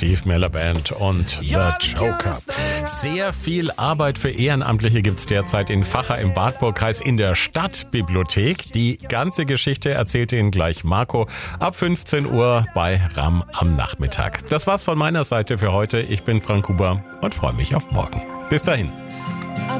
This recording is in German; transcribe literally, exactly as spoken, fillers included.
Steve Miller Band und The Joker. Sehr viel Arbeit für Ehrenamtliche gibt's derzeit in Vacha im Wartburgkreis in der Stadtbibliothek. Die ganze Geschichte erzählt Ihnen gleich Marco ab fünfzehn Uhr bei RAM am Nachmittag. Das war's von meiner Seite für heute. Ich bin Frank Huber und freue mich auf morgen. Bis dahin.